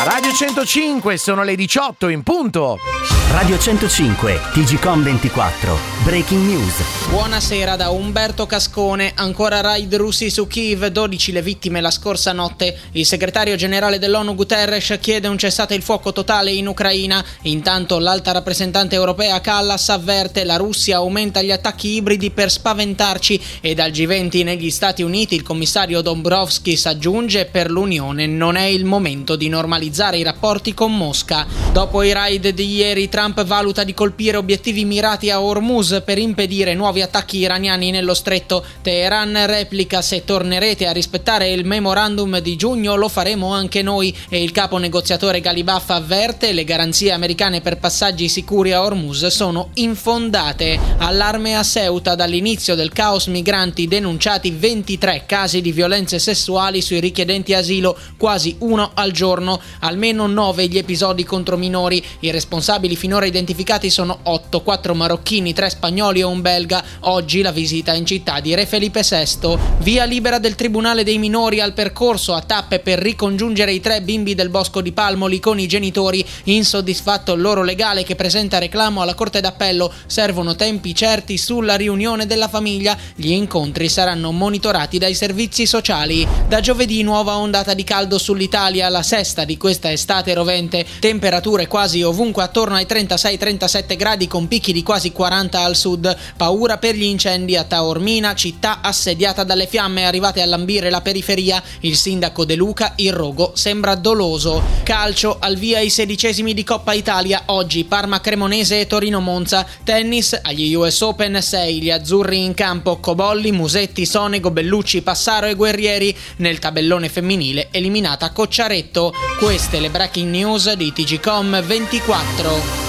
Radio 105, sono le 18 in punto. Radio 105, TGcom 24, Breaking News. Buonasera da Umberto Cascone. Ancora raid russi su Kiev, 12 le vittime la scorsa notte. Il segretario generale dell'ONU Guterres chiede un cessate il fuoco totale in Ucraina. Intanto l'alta rappresentante europea Kallas avverte: la Russia aumenta gli attacchi ibridi per spaventarci. E dal G20 negli Stati Uniti il commissario Dombrovskis aggiunge: per l'Unione non è il momento di normalizzare i rapporti con Mosca. Dopo i raid di ieri, Trump valuta di colpire obiettivi mirati a Hormuz per impedire nuovi attacchi iraniani nello stretto. Teheran replica: se tornerete a rispettare il memorandum di giugno lo faremo anche noi. E il capo negoziatore Ghalibaf avverte: le garanzie americane per passaggi sicuri a Hormuz sono infondate. Allarme a Ceuta: dall'inizio del caos migranti denunciati 23 casi di violenze sessuali sui richiedenti asilo, quasi uno al giorno, almeno 9 gli episodi contro minori. I responsabili finora identificati sono 8, 4 marocchini, 3 spagnoli e un belga. Oggi la visita in città di Re Felipe VI. Via libera del Tribunale dei minori al percorso a tappe per ricongiungere i 3 bimbi del Bosco di Palmoli con i genitori. Insoddisfatto il loro legale che presenta reclamo alla Corte d'Appello. Servono tempi certi sulla riunione della famiglia. Gli incontri saranno monitorati dai servizi sociali. Da giovedì nuova ondata di caldo sull'Italia, la sesta di questa estate rovente. Temperature quasi ovunque attorno ai 36-37 gradi con picchi di quasi 40 al sud. Paura per gli incendi a Taormina, città assediata dalle fiamme arrivate a lambire la periferia. Il sindaco De Luca: il rogo sembra doloso. Calcio, al via i 16esimi di Coppa Italia. Oggi Parma Cremonese e Torino Monza. Tennis, agli US Open 6 gli azzurri in campo: Cobolli, Musetti, Sonego, Bellucci, Passaro e Guerrieri. Nel tabellone femminile eliminata Cocciaretto. Queste le breaking news di TGcom 24.